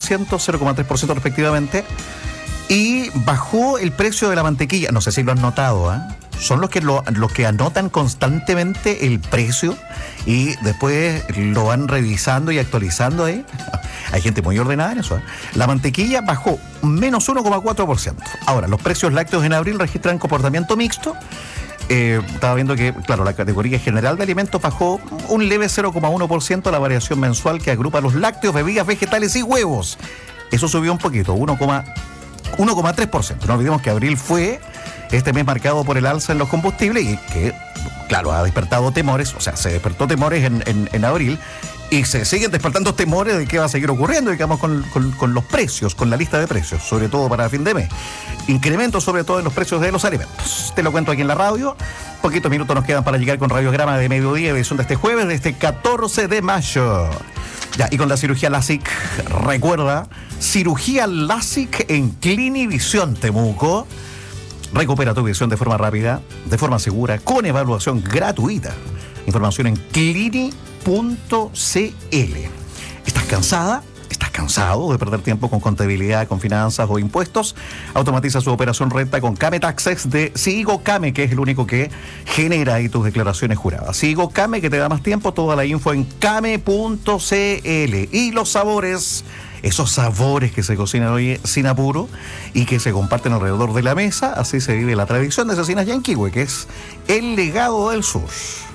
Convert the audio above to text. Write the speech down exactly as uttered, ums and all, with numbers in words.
ciento, cero coma tres por ciento respectivamente. Y bajó el precio de la mantequilla. No sé si lo han notado, ¿eh? Son los que, lo, los que anotan constantemente el precio y después lo van revisando y actualizando ahí. Hay gente muy ordenada en eso, ¿eh? La mantequilla bajó menos uno coma cuatro por ciento. Ahora, los precios lácteos en abril registran comportamiento mixto. Eh, estaba viendo que, claro, la categoría general de alimentos bajó un leve cero coma uno por ciento, la variación mensual que agrupa los lácteos, bebidas vegetales y huevos. Eso subió un poquito, uno coma tres por ciento. No olvidemos que abril fue este mes marcado por el alza en los combustibles y que, claro, ha despertado temores, o sea, se despertó temores en, en, en abril y se siguen despertando temores de qué va a seguir ocurriendo, digamos, con, con, con los precios, con la lista de precios, sobre todo para fin de mes. Incrementos sobre todo en los precios de los alimentos. Te lo cuento aquí en la radio. Poquitos minutos nos quedan para llegar con Radiograma de Mediodía, edición de este jueves, de este catorce de mayo. Ya, y con la cirugía LASIK, recuerda, cirugía LASIK en Clinivisión Temuco. Recupera tu visión de forma rápida, de forma segura, con evaluación gratuita. Información en clini punto c l. ¿Estás cansada? ¿Estás cansado de perder tiempo con contabilidad, con finanzas o impuestos? Automatiza su operación recta con Came Taxes de Sigo Came, que es el único que genera ahí tus declaraciones juradas. Sigo Came, que te da más tiempo. Toda la info en came punto c l. Y los sabores, esos sabores que se cocinan hoy sin apuro y que se comparten alrededor de la mesa. Así se vive la tradición de Cecinas Yanquihue, que es el legado del sur.